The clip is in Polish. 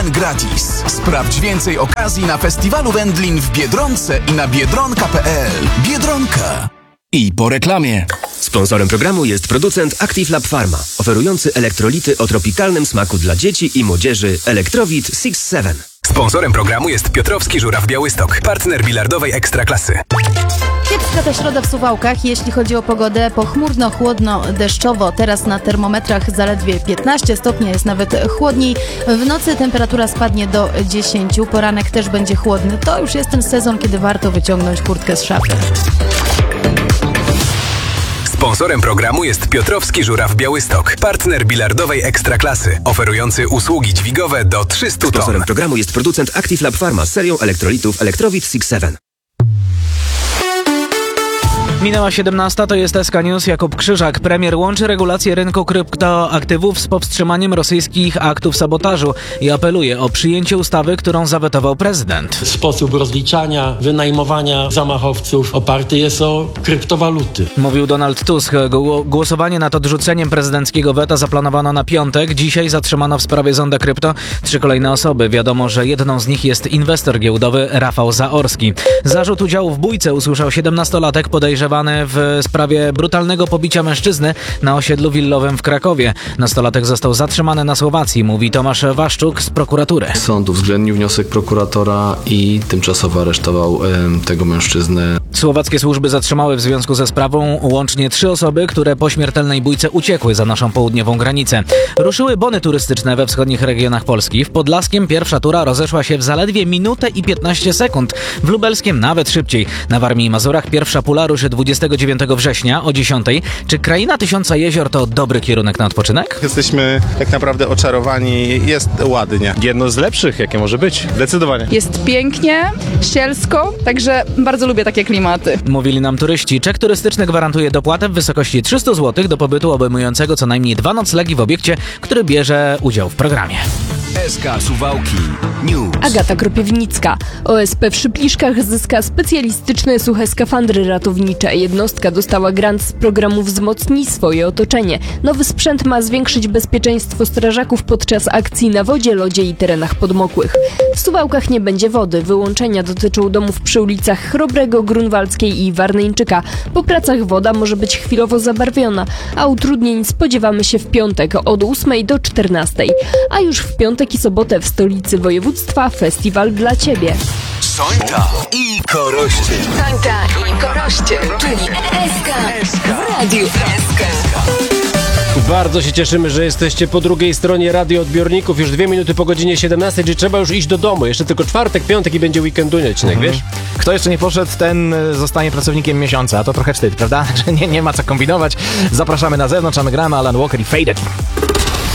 jeden gratis. Sprawdź więcej okazji na Festiwalu Wędlin w Biedronce i na biedronka.pl. Biedronka. I po reklamie. Sponsorem programu jest producent Active Lab Pharma, oferujący elektrolity o tropikalnym smaku dla dzieci i młodzieży Elektrowit 6-7. Sponsorem programu jest Piotrowski Żuraw Białystok, partner bilardowej Ekstraklasy. Kiepska ta środa w Suwałkach, jeśli chodzi o pogodę. Pochmurno, chłodno, deszczowo. Teraz na termometrach zaledwie 15 stopni, jest nawet chłodniej. W nocy temperatura spadnie do 10. Poranek też będzie chłodny. To już jest ten sezon, kiedy warto wyciągnąć kurtkę z szafy. Sponsorem programu jest Piotrowski Żuraw Białystok, partner bilardowej Ekstraklasy, oferujący usługi dźwigowe do 300 ton. Sponsorem programu jest producent Active Lab Pharma z serią elektrolitów Elektrowit 6-7. Minęła 17, to jest SK News. Jakub Krzyżak. Premier łączy regulacje rynku kryptoaktywów z powstrzymaniem rosyjskich aktów sabotażu i apeluje o przyjęcie ustawy, którą zawetował prezydent. Sposób rozliczania, wynajmowania zamachowców oparty jest o kryptowaluty. Mówił Donald Tusk. Głosowanie nad odrzuceniem prezydenckiego weta zaplanowano na piątek. Dzisiaj zatrzymano w sprawie Zonda Krypto 3 kolejne osoby. Wiadomo, że jedną z nich jest inwestor giełdowy Rafał Zaorski. Zarzut udziału w bójce usłyszał 17-latek podejrzewany w sprawie brutalnego pobicia mężczyzny na osiedlu willowym w Krakowie. Nastolatek został zatrzymany na Słowacji, mówi Tomasz Waszczuk z prokuratury. Sąd uwzględnił wniosek prokuratora i tymczasowo aresztował tego mężczyznę. Słowackie służby zatrzymały w związku ze sprawą łącznie 3 osoby, które po śmiertelnej bójce uciekły za naszą południową granicę. Ruszyły bony turystyczne we wschodnich regionach Polski. W Podlaskiem pierwsza tura rozeszła się w zaledwie minutę i 15 sekund. W Lubelskiem nawet szybciej. Na Warmii i Mazurach pierwsza pula ruszy 29 września o 10. Czy Kraina Tysiąca Jezior to dobry kierunek na odpoczynek? Jesteśmy tak naprawdę oczarowani. Jest ładnie. Jedno z lepszych, jakie może być. Zdecydowanie. Jest pięknie, sielsko, także bardzo lubię takie klimaty. Mówili nam turyści. Czek turystyczny gwarantuje dopłatę w wysokości 300 zł do pobytu obejmującego co najmniej 2 noclegi w obiekcie, który bierze udział w programie. SK Suwałki News. Agata Kropiewnicka. OSP w Szypliszkach zyska specjalistyczne suche skafandry ratownicze. Jednostka dostała grant z programu Wzmocnij swoje otoczenie. Nowy sprzęt ma zwiększyć bezpieczeństwo strażaków podczas akcji na wodzie, lodzie i terenach podmokłych. W Suwałkach nie będzie wody. Wyłączenia dotyczą domów przy ulicach Chrobrego, Grunwaldzkiej i Warneńczyka. Po pracach woda może być chwilowo zabarwiona, a utrudnień spodziewamy się w piątek od 8 do 14. A już w piątek i sobotę w stolicy województwa festiwal dla Ciebie. Sońta i Korościel. Sońta i Korościel, czyli SK w Radiu SK. Bardzo się cieszymy, że jesteście po drugiej stronie radioodbiorników. Już 2 minuty po godzinie 17, czyli trzeba już iść do domu. Jeszcze tylko czwartek, piątek i będzie weekendunny odcinek, wiesz? Kto jeszcze nie poszedł, ten zostanie pracownikiem miesiąca. To trochę wstyd, prawda? Że nie ma co kombinować. Zapraszamy na zewnątrz, a my gramy Alan Walker i Faded.